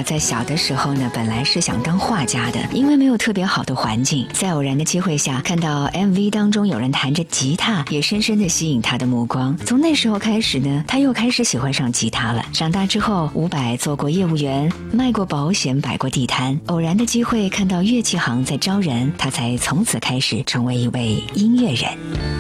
在小的时候呢，本来是想当画家的，因为没有特别好的环境，在偶然的机会下看到 MV 当中有人弹着吉他，也深深地吸引他的目光。从那时候开始呢，他又开始喜欢上吉他了。长大之后，伍佰做过业务员，卖过保险，摆过地摊。偶然的机会看到乐器行在招人，他才从此开始成为一位音乐人。